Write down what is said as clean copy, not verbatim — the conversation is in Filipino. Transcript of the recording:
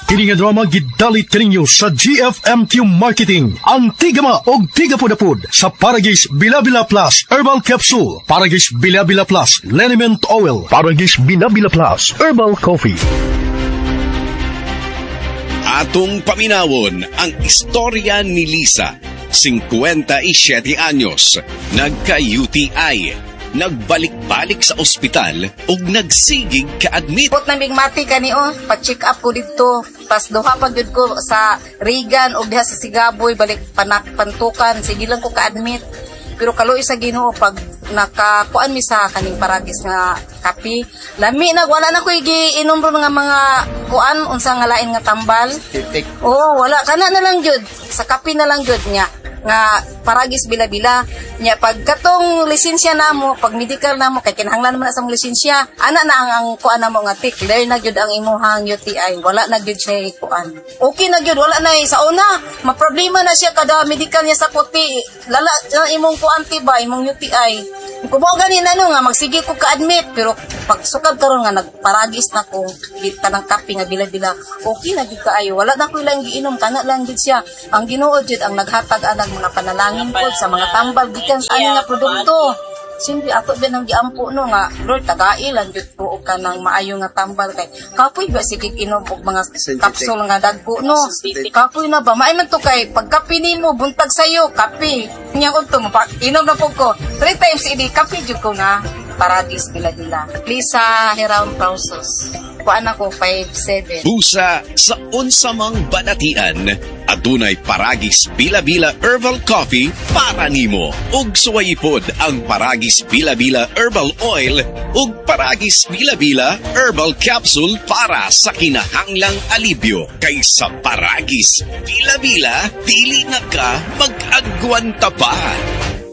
Kini nga drama gidalit kaninyo sa GFMQ Marketing. Ang tigama og tigapudapud sa Paragis Bilabila Plus Herbal Capsule, Paragis Bilabila Plus Liniment Oil, Paragis Bilabila Plus Herbal Coffee. Atong paminawon ang istorya ni Lisa, 57 anyos, nagka-UTI. Nagbalik-balik sa ospital ug nagsigig ka-admit. Put naming mati kani pa-check up ko dito. Pas duha pa gyud ko sa Regan ug diha sa Sigaboy balik pantukan. Sige lang ko ka-admit. Pero kaloy sa Ginoo pag nakakuan mi sa kaning Paragis nga kape. Lami na wala na ko giinom ron nga mga kuan unsa nga lain nga tambal. Wala kana na lang gyud. Sa kape na lang gyud nya nga Paragis Bilabila nya pag katong lisensya namo pag medical namo kay kinahanglan man sa lisensya ana na ang kuan namo nga tik clear na gyud ang imuhang UTI wala na gyud siya kuan okay na gyud wala na sa una maproblema na siya kada medical niya sa puti lala imong kuan tiba imong UTI kumo gani na nga magsige ko ka-admit pero pag sukad karon nga nagparagis na ko tanang kape nga Bilabila okay na gyud kaayo wala na ko ilang giinom kana lang gyud siya ang Ginoo gyud ang naghatag anang mga panalangin pod sa mga tambal gikan sa ani nga produkto. Simple ato din ang giampo no nga Lord tagai lang jud ko og kanang maayo nga tambal kay kapoy ba sige inom og mga kapsul nga dagko no. Kapoy na ba maay man to kay pagkape nimo buntag sayo kape. Nya ko to inom na pud ko 3 times idi kape jud ko na Paragis Bilabila. Lisa Heraun Pausos. Kuan ako 5'7". Busa sa unsamang banatian, adunay Paragis Bilabila Herbal Coffee para nimo. Ug suwayipod ang Paragis Bilabila Herbal Oil ug Paragis Bilabila Herbal Capsule para sa kinahanglang alibyo. Kay sa Paragis Bilabila, dili na ka mag-agwanta pa.